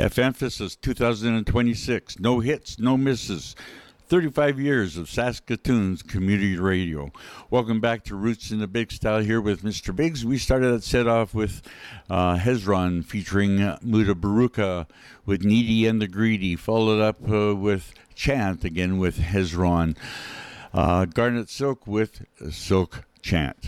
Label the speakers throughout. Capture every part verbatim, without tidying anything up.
Speaker 1: F Emphasis two thousand twenty-six. No hits, no misses. thirty-five years of Saskatoon's community radio. Welcome back to Roots in the Big Style here with Mister Biggs. We started that set off with uh, Hezron featuring uh, Muda Baruka with Needy and the Greedy, followed up uh, with Chant again with Hezron. Uh, Garnet Silk with Silk Chant.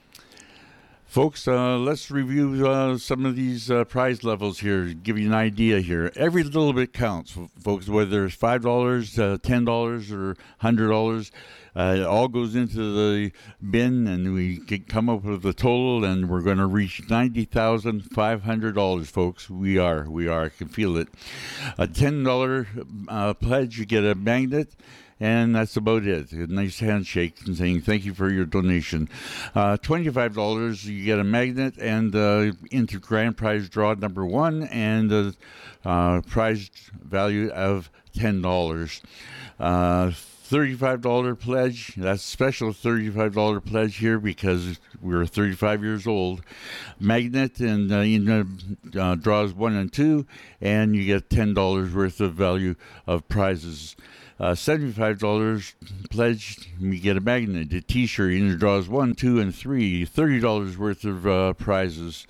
Speaker 1: Folks, uh, let's review uh, some of these uh, prize levels here, give you an idea here. Every little bit counts, folks, whether it's five dollars, uh, ten dollars, or one hundred dollars. Uh, it all goes into the bin, and we can come up with a total, and we're going to reach ninety thousand five hundred dollars, folks. We are, we are, I can feel it. A ten dollars uh, pledge, you get a magnet. And that's about it. A nice handshake and saying thank you for your donation. Uh, twenty-five dollars, you get a magnet and uh, into grand prize draw number one and a uh, prize value of ten dollars. Uh, thirty-five dollars pledge, that's a special thirty-five dollars pledge here because we're thirty-five years old. Magnet and uh, you know, uh, draws one and two, and you get ten dollars worth of value of prizes. Uh, seventy-five dollars pledge, you get a magnet, a t-shirt, and it draws one, two, and three. thirty dollars worth of uh, prizes.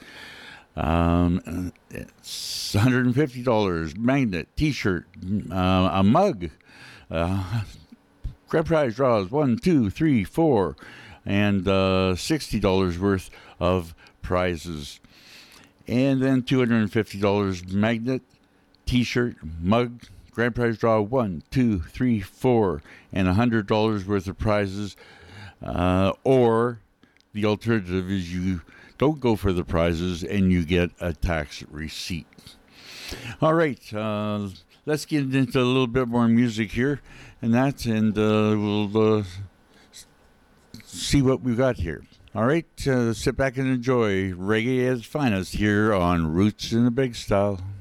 Speaker 1: Um, it's one hundred fifty dollars magnet, t-shirt, uh, a mug. Uh, grand prize draws one, two, three, four, and uh, sixty dollars worth of prizes. And then two hundred fifty dollars magnet, t-shirt, mug. Grand prize draw one, two, three, four, and one hundred dollars worth of prizes. Uh, or the alternative is you don't go for the prizes and you get a tax receipt. All right, uh, let's get into a little bit more music here and that, and uh, we'll uh, see what we got here. All right, uh, sit back and enjoy reggae at its finest here on Roots in the Big Style.